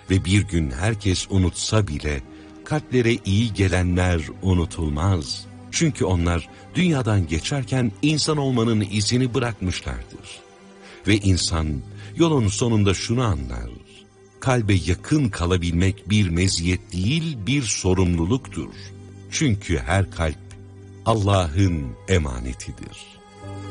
Ve bir gün herkes unutsa bile kalplere iyi gelenler unutulmaz. Çünkü onlar dünyadan geçerken insan olmanın izini bırakmışlardır. Ve insan yolun sonunda şunu anlar: kalbe yakın kalabilmek bir meziyet değil, bir sorumluluktur. Çünkü her kalp Allah'ın emanetidir.